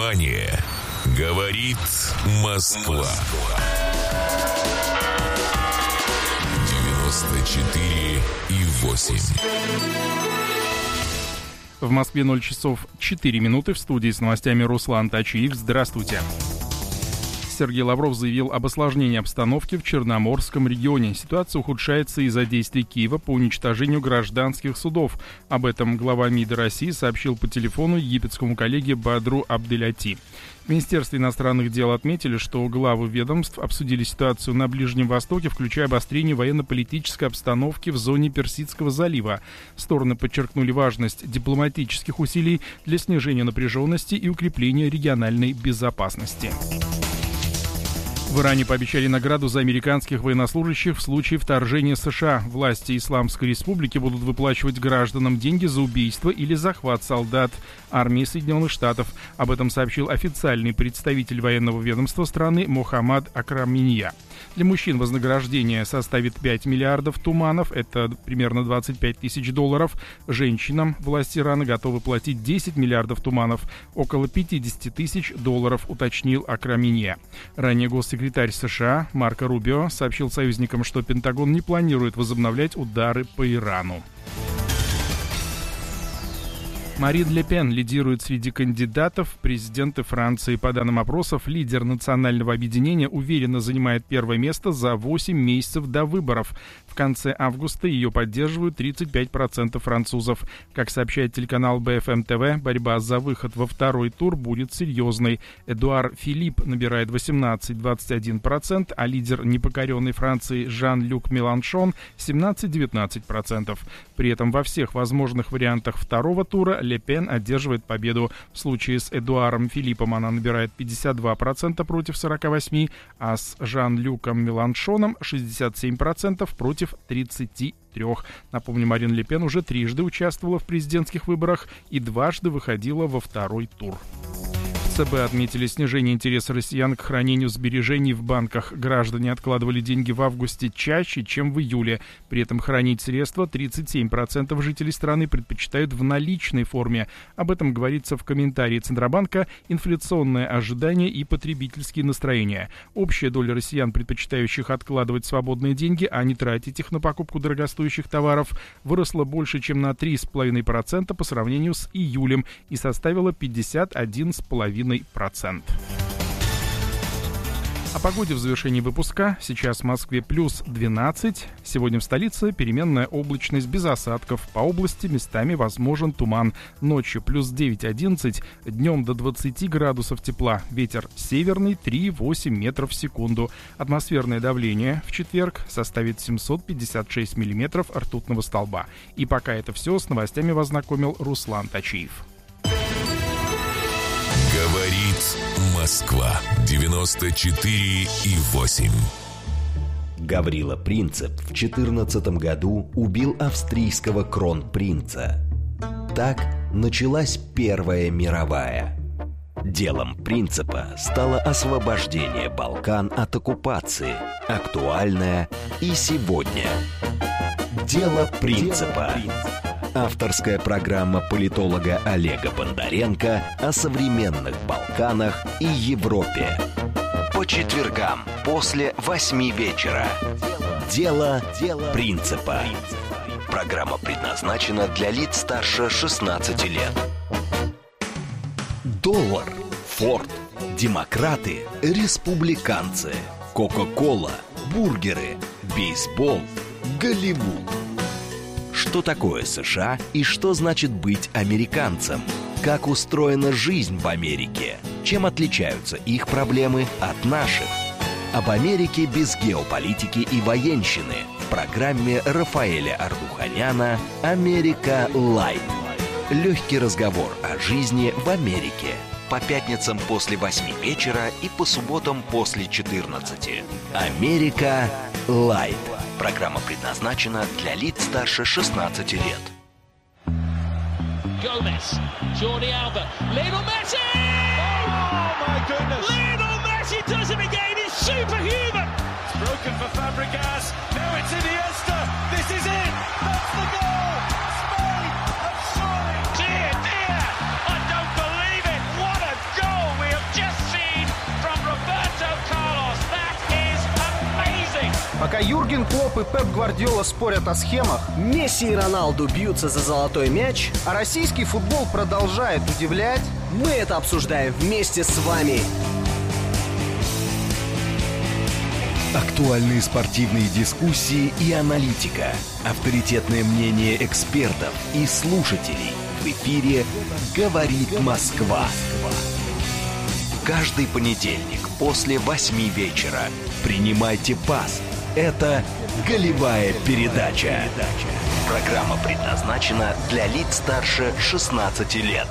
Внимание! Говорит Москва. 94,8. В Москве 0 часов 4 минуты. В студии с новостями Руслан Тачиев. Здравствуйте. Сергей Лавров заявил об осложнении обстановки в Черноморском регионе. Ситуация ухудшается из-за действий Киева по уничтожению гражданских судов. Об этом глава МИДа России сообщил по телефону египетскому коллеге Бадру Абделяти. В Министерстве иностранных дел отметили, что главы ведомств обсудили ситуацию на Ближнем Востоке, включая обострение военно-политической обстановки в зоне Персидского залива. Стороны подчеркнули важность дипломатических усилий для снижения напряженности и укрепления региональной безопасности. В Иране пообещали награду за американских военнослужащих в случае вторжения США. Власти Исламской Республики будут выплачивать гражданам деньги за убийство или захват солдат армии Соединенных Штатов. Об этом сообщил официальный представитель военного ведомства страны Мохаммад Акраминья. Для мужчин вознаграждение составит 5 миллиардов туманов, это примерно 25 тысяч долларов. Женщинам власти Ирана готовы платить 10 миллиардов туманов, около 50 тысяч долларов, уточнил Акраминья. Ранее госсекретарь США Марко Рубио сообщил союзникам, что Пентагон не планирует возобновлять удары по Ирану. Марин Ле Пен лидирует среди кандидатов в президенты Франции. По данным опросов, лидер национального объединения уверенно занимает первое место за 8 месяцев до выборов. В конце августа ее поддерживают 35% французов. Как сообщает телеканал БФМ ТВ, борьба за выход во второй тур будет серьезной. Эдуар Филипп набирает 18-21%, а лидер непокоренной Франции Жан-Люк Меланшон 17-19%. При этом во всех возможных вариантах второго тура Ле Пен одерживает победу. В случае с Эдуаром Филиппом она набирает 52% против 48%, а с Жан-Люком Меланшоном 67% против 33%. Напомню, Марин Ле Пен уже трижды участвовала в президентских выборах и дважды выходила во второй тур. ЦБ отметили снижение интереса россиян к хранению сбережений в банках. Граждане откладывали деньги в августе чаще, чем в июле. При этом хранить средства 37% жителей страны предпочитают в наличной форме. Об этом говорится в комментарии Центробанка «Инфляционное ожидание и потребительские настроения». Общая доля россиян, предпочитающих откладывать свободные деньги, а не тратить их на покупку дорогостоящих товаров, выросла больше, чем на 3,5% по сравнению с июлем и составила 51,5%. О погоде в завершении выпуска. Сейчас в Москве плюс 12. Сегодня в столице переменная облачность без осадков. По области местами возможен туман. Ночью плюс 9-11. Днем до 20 градусов тепла. Ветер северный 3,8 метров в секунду. Атмосферное давление в четверг составит 756 миллиметров ртутного столба. И пока это все, с новостями вас знакомил Руслан Тачиев. Говорит Москва. 94,8. Гаврила Принцип в 14 году убил австрийского кронпринца. Так началась Первая мировая. Делом Принципа стало освобождение Балкан от оккупации, актуальное и сегодня. Дело Принципа. Авторская программа политолога Олега Бондаренко о современных Балканах и Европе. По четвергам после 8 вечера. Дело Принципа. Программа предназначена для лиц старше 16 лет. Доллар, Форд, демократы, республиканцы, Кока-кола, бургеры, бейсбол, Голливуд. Что такое США и что значит быть американцем? Как устроена жизнь в Америке? Чем отличаются их проблемы от наших? Об Америке без геополитики и военщины в программе Рафаэля Ардуханяна «Америка Лайт». Легкий разговор о жизни в Америке. По пятницам после 8 вечера и по субботам после 14. «Америка Лайт». Программа предназначена для лиц старше 16 лет. Gomez, Jordi Alba, Lionel Messi! Oh my goodness! Lionel Messi does it again! It's superhuman! It's broken for Fabregas. Now it's Iniesta. This is it. That's the goal. Spain have scored. Dear, dear! I don't believe it. What a goal! Юрген Клопп и Пеп Гвардиола спорят о схемах, Месси и Роналду бьются за золотой мяч, а российский футбол продолжает удивлять, мы это обсуждаем вместе с вами. Актуальные спортивные дискуссии и аналитика. Авторитетное мнение экспертов и слушателей. В эфире «Говорит Москва». Каждый понедельник после 8 вечера. Принимайте пас. Это «Голевая передача». Программа предназначена для лиц старше 16 лет.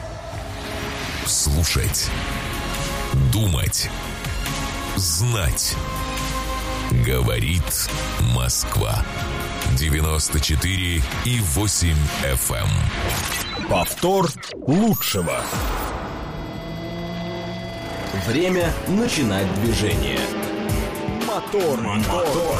Слушать. Думать. Знать. Говорит Москва. 94,8 FM. Повтор лучшего. Время начинать движение. Мотор.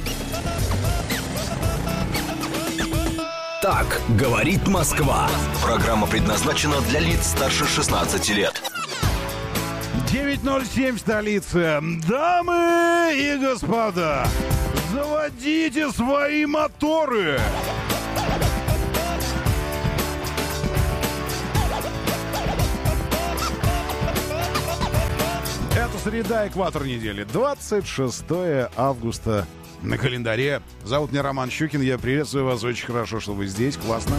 Так говорит Москва. Программа предназначена для лиц старше 16 лет. 9:07 в столице. Дамы и господа, заводите свои моторы. Это среда, экватор недели. 26 августа на календаре. Зовут меня Роман Щукин. Я приветствую вас. Очень хорошо, что вы здесь. Классно.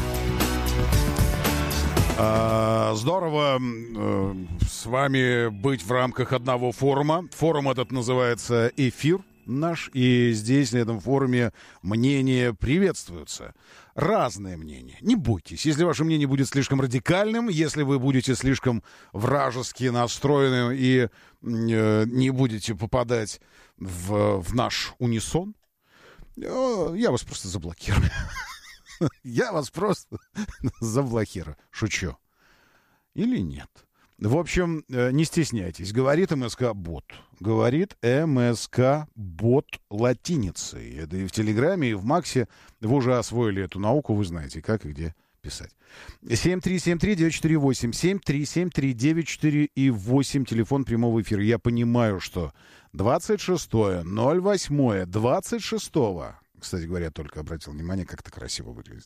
Здорово с вами быть в рамках одного форума. Форум этот называется «Эфир» наш. И здесь, на этом форуме, мнения приветствуются. Разные мнения. Не бойтесь. Если ваше мнение будет слишком радикальным, если вы будете слишком вражески настроены и не будете попадать в наш унисон, я вас просто заблокирую. Я вас просто заблокирую. Шучу. Или нет? В общем, не стесняйтесь. Говорит МСК-бот. Говорит МСК-бот латиницей. Это и в Телеграме, и в Максе. Вы уже освоили эту науку, вы знаете, как и где писать. 7373948, 7373948, телефон прямого эфира. Я понимаю, что 26.08.26. Кстати говоря, только обратил внимание, как это красиво выглядит.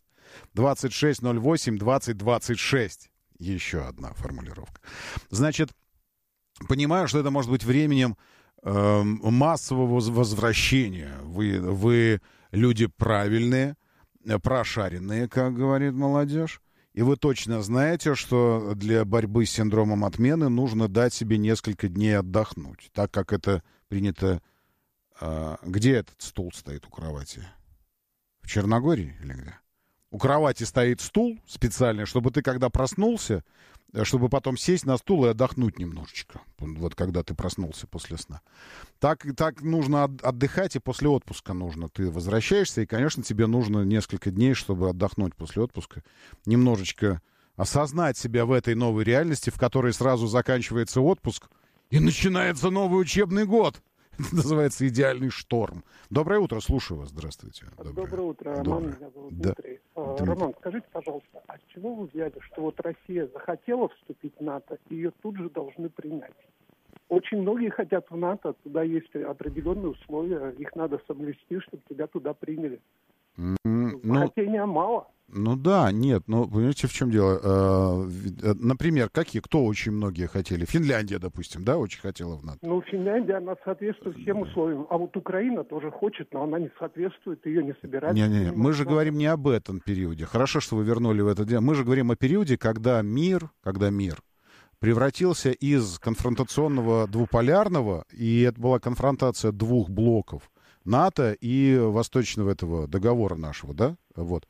26.08.2026. Еще одна формулировка. Значит, понимаю, что это может быть временем массового возвращения. Вы люди правильные, прошаренные, как говорит молодежь. И вы точно знаете, что для борьбы с синдромом отмены нужно дать себе несколько дней отдохнуть. Так как это принято... Где этот стул стоит у кровати? В Черногории или где? У кровати стоит стул специальный, чтобы ты, когда проснулся, чтобы потом сесть на стул и отдохнуть немножечко. Вот когда ты проснулся после сна. Так нужно отдыхать, и после отпуска нужно. Ты возвращаешься, и, конечно, тебе нужно несколько дней, чтобы отдохнуть после отпуска. Немножечко осознать себя в этой новой реальности, в которой сразу заканчивается отпуск, и начинается новый учебный год. Это называется «Идеальный шторм». Доброе утро, слушаю вас. Здравствуйте. Доброе утро, Роман. Меня зовут Дмитрий. Роман, скажите, пожалуйста, а с чего вы взяли, что вот Россия захотела вступить в НАТО, и ее тут же должны принять? Очень многие хотят в НАТО, туда есть определенные условия, их надо соблюсти, чтобы тебя туда приняли. Хотения мало. Ну да, нет, но понимаете, в чем дело? Например, кто очень многие хотели? Финляндия, допустим, да, очень хотела в НАТО. Ну, Финляндия, она соответствует всем условиям. А вот Украина тоже хочет, но она не соответствует, ее не собирается. Не, мы же говорим не об этом периоде. Хорошо, что вы вернули в это дело. Мы же говорим о периоде, когда мир превратился из конфронтационного двуполярного, и это была конфронтация двух блоков, НАТО и Восточного этого договора нашего, да, вот,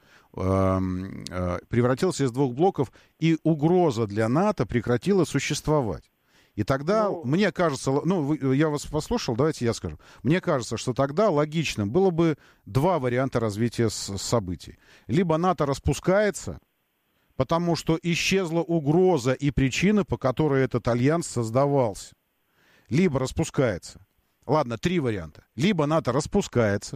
превратился из двух блоков, и угроза для НАТО прекратила существовать. И тогда, мне кажется, я вас послушал, давайте я скажу. Мне кажется, что тогда логично было бы два варианта развития событий. Либо НАТО распускается, потому что исчезла угроза и причина, по которой этот альянс создавался. Либо распускается. Ладно, три варианта. Либо НАТО распускается,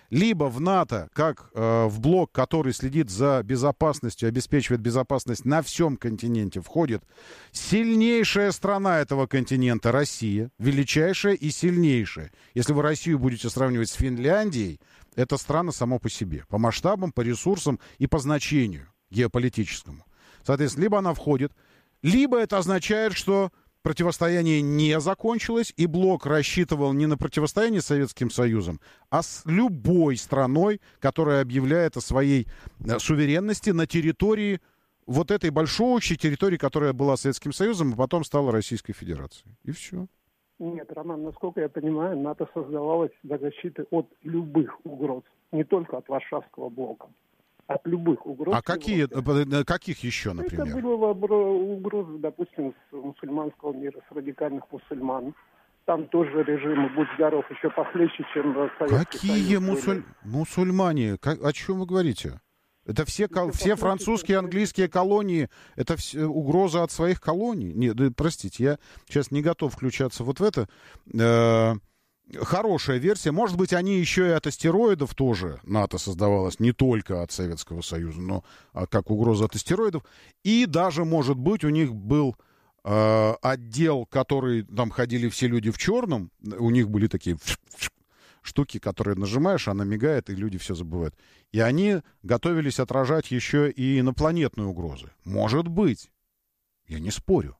Либо в НАТО, как в блок, который следит за безопасностью, обеспечивает безопасность на всем континенте, входит сильнейшая страна этого континента, Россия, величайшая и сильнейшая. Если вы Россию будете сравнивать с Финляндией, это страна само по себе, по масштабам, по ресурсам и по значению геополитическому. Соответственно, либо она входит, либо это означает, что противостояние не закончилось, и блок рассчитывал не на противостояние с Советским Союзом, а с любой страной, которая объявляет о своей суверенности на территории вот этой большой общей территории, которая была Советским Союзом, и потом стала Российской Федерацией. И все. Нет, Роман, насколько я понимаю, НАТО создавалось для защиты от любых угроз, не только от Варшавского блока. От любых угроз. А каких еще, например? Это были угрозы, допустим, с мусульманского мира, с радикальных мусульман. Там тоже режимы, будь здоров, еще похлеще, чем Советский Союз. Какие мусульмане? О чем вы говорите? Это все французские, английские колонии, это угроза от своих колоний. Нет, простите, я сейчас не готов включаться вот в это. Хорошая версия. Может быть, они еще и от астероидов тоже, НАТО создавалось не только от Советского Союза, но как угроза от астероидов. И даже, может быть, у них был отдел, который там ходили все люди в черном. У них были такие штуки, которые нажимаешь, она мигает, и люди все забывают. И они готовились отражать еще и инопланетные угрозы. Может быть. Я не спорю.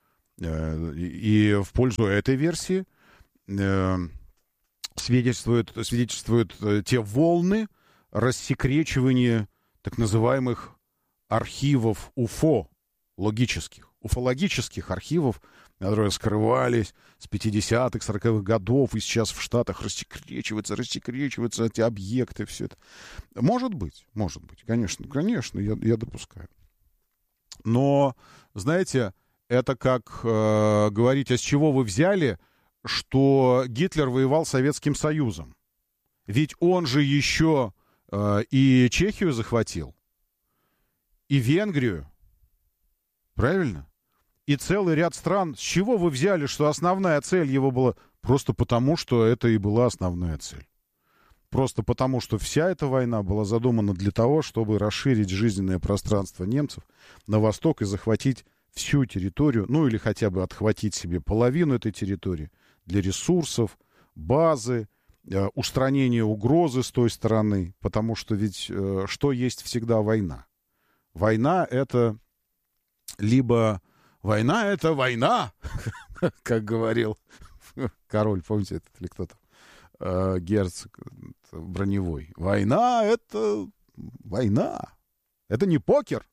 И в пользу этой версии свидетельствуют те волны рассекречивания так называемых архивов УФО, уфологических архивов, которые скрывались с 50-х, 40-х годов, и сейчас в Штатах рассекречиваются эти объекты, все это. Может быть, конечно, я допускаю. Но, знаете, это как говорить, а с чего вы взяли, что Гитлер воевал с Советским Союзом. Ведь он же еще и Чехию захватил, и Венгрию. Правильно? И целый ряд стран. С чего вы взяли, что основная цель его была? Просто потому, что это и была основная цель. Просто потому, что вся эта война была задумана для того, чтобы расширить жизненное пространство немцев на восток и захватить всю территорию, ну или хотя бы отхватить себе половину этой территории для ресурсов, базы, устранения угрозы с той стороны, потому что ведь что есть всегда война? Война — это либо война, как говорил король, помните, этот или кто-то, герцог броневой. Война — это война. Это не покер.